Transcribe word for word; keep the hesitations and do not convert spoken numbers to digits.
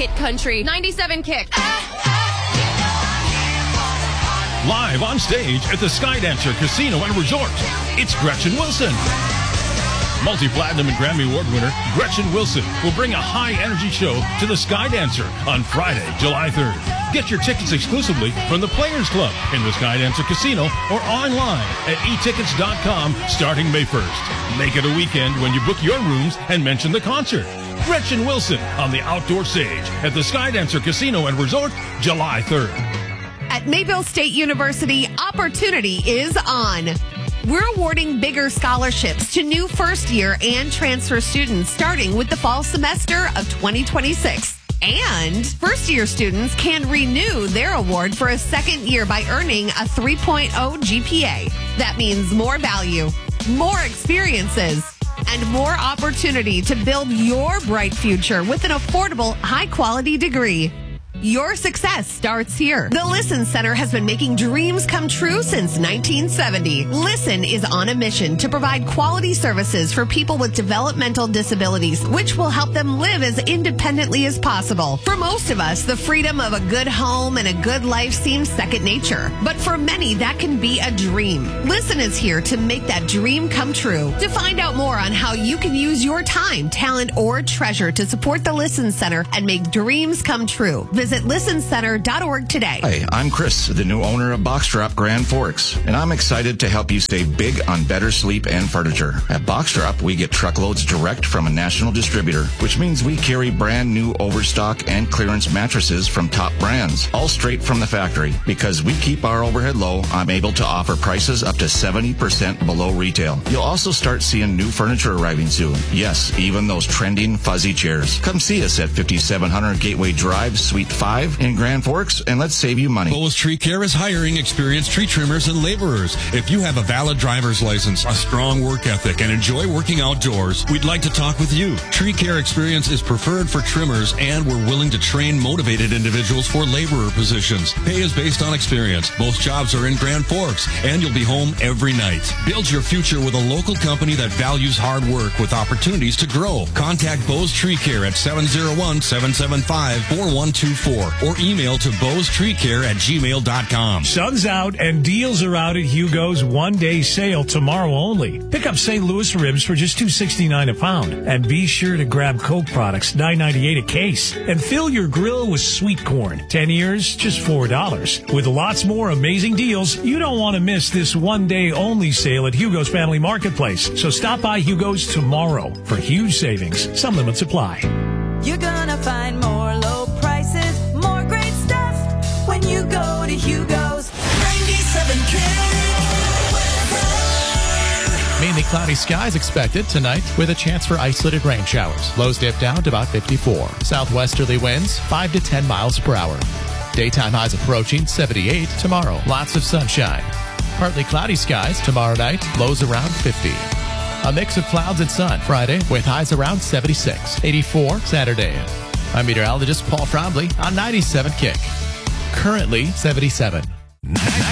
hit country. ninety-seven Kick. Live on stage at the Skydancer Casino and Resort, it's Gretchen Wilson. Multi-platinum and Grammy Award winner Gretchen Wilson will bring a high-energy show to the Skydancer on Friday, July third. Get your tickets exclusively from the Players Club in the Skydancer Casino or online at e tickets dot com starting May first. Make it a weekend when you book your rooms and mention the concert. Gretchen Wilson on the outdoor stage at the Skydancer Casino and Resort, July third. At Mayville State University, opportunity is on. We're awarding bigger scholarships to new first-year and transfer students starting with the fall semester of twenty twenty-six. And first-year students can renew their award for a second year by earning a three point oh G P A. That means more value, more experiences, and more opportunity to build your bright future with an affordable, high-quality degree. Your success starts here. The Listen Center has been making dreams come true since nineteen seventy. Listen is on a mission to provide quality services for people with developmental disabilities, which will help them live as independently as possible. For most of us, the freedom of a good home and a good life seems second nature. But for many, that can be a dream. Listen is here to make that dream come true. To find out more on how you can use your time, talent, or treasure to support the Listen Center and make dreams come true, visit listen center dot org today. Hi, I'm Chris, the new owner of Boxdrop Grand Forks, and I'm excited to help you save big on better sleep and furniture. At Boxdrop, we get truckloads direct from a national distributor, which means we carry brand new overstock and clearance mattresses from top brands, all straight from the factory. Because we keep our overhead low, I'm able to offer prices up to seventy percent below retail. You'll also start seeing new furniture arriving soon. Yes, even those trending fuzzy chairs. Come see us at fifty-seven hundred Gateway Drive, Suite five in Grand Forks, and let's save you money. Bose Tree Care is hiring experienced tree trimmers and laborers. If you have a valid driver's license, a strong work ethic, and enjoy working outdoors, we'd like to talk with you. Tree Care experience is preferred for trimmers, and we're willing to train motivated individuals for laborer positions. Pay is based on experience. Both jobs are in Grand Forks, and you'll be home every night. Build your future with a local company that values hard work with opportunities to grow. Contact Bose Tree Care at seven oh one, seven seven five, four one two four or email to bose tree care at gmail dot com. Sun's out and deals are out at Hugo's one-day sale tomorrow only. Pick up Saint Louis ribs for just two sixty-nine a pound. And be sure to grab Coke products, nine ninety-eight a case. And fill your grill with sweet corn. ten years, just four dollars. With lots more amazing deals, you don't want to miss this one-day only sale at Hugo's Family Marketplace. So stop by Hugo's tomorrow for huge savings. Some limits apply. You're gonna find more low prices, more great stuff when you go to Hugo's. ninety-seven K. Mainly cloudy skies expected tonight with a chance for isolated rain showers. Lows dip down to about fifty-four. Southwesterly winds five to ten miles per hour. Daytime highs approaching seventy-eight tomorrow. Lots of sunshine. Partly cloudy skies tomorrow night. Lows around fifty. A mix of clouds and sun Friday with highs around seventy-six. eighty-four Saturday. I'm meteorologist Paul Frombley on ninety-seven Kick. Currently seventy-seven.